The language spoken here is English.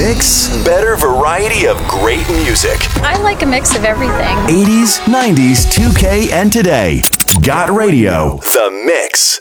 Mix. Better variety of great music. I like a mix of everything. 80s, 90s, 2K, and today. Got Radio. The Mix.